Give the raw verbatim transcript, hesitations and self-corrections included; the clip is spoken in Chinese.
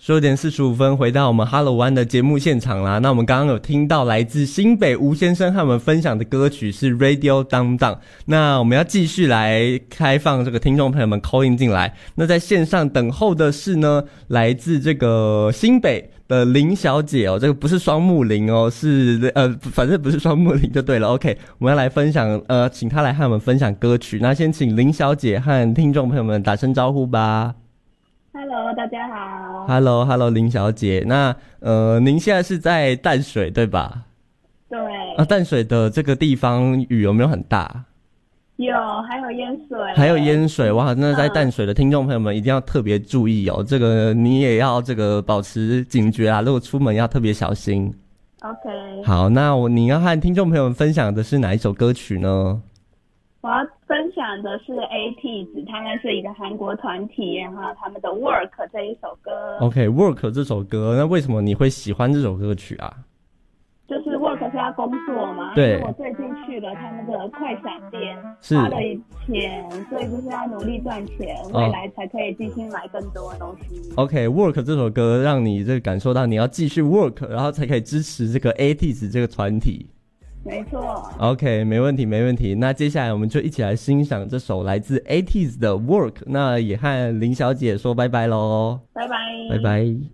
十五点四十五分，回到我们 Hello One 的节目现场啦。那我们刚刚有听到来自新北吴先生和我们分享的歌曲是 Radio Down Down。那我们要继续来开放这个听众朋友们 call in 进来。那在线上等候的是呢，来自这个新北的林小姐哦，这个不是双木林哦，是呃，反正不是双木林就对了。OK， 我们要来分享，呃，请她来和我们分享歌曲。那先请林小姐和听众朋友们打声招呼吧。 Hello， 大家好。 Hello，Hello， 林小姐。那呃，您现在是在淡水对吧？ 对。 啊，淡水的这个地方雨有没有很大？ 有，还有淹水。 还有淹水哇！那在淡水的听众朋友们一定要特别注意哦，这个你也要这个保持警觉啊，如果出门要特别小心。 OK。 好，那我你要和听众朋友们分享的是哪一首歌曲呢？ 我要分享的是 A T E Z， 他们是一个韩国团体，然后他们的 Work 这一首歌。 OK，Work 这首歌，那为什么你会喜欢这首歌曲啊？ 就是 Work 是要工作嘛， 对。 我最近去了他那个快闪店， 是花了钱，所以就是要努力赚钱， 哦、 未来才可以继续买更多的东西。 OK，Work 这首歌让你这个感受到你要继续 Work， 然后才可以支持这个 A T E Z 这个团体。 没错 ，OK， 没问题，没问题。那接下来我们就一起来欣赏这首来自 A T E Z 的 Work。那也和林小姐说拜拜喽， 拜拜， 拜拜。